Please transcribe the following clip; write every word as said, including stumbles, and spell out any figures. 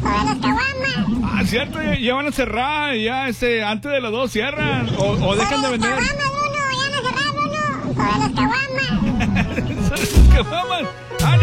Sobre las caguamas. Ah, cierto, ya, ya van a cerrar, ya este, antes de las dos cierran, o, o dejan de vender. Sobre las caguamas, uno, ya no cerraron, uno. Sobre las caguamas. Sobre las caguamas.